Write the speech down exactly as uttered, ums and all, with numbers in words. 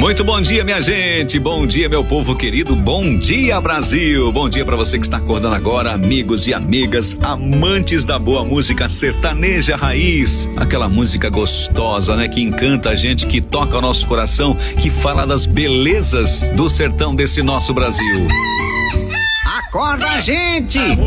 Muito bom dia, minha gente, bom dia, meu povo querido, bom dia, Brasil, bom dia pra você que está acordando agora, amigos e amigas, amantes da boa música sertaneja raiz, aquela música gostosa, né, que encanta a gente, que toca o nosso coração, que fala das belezas do sertão desse nosso Brasil. Acorda, gente!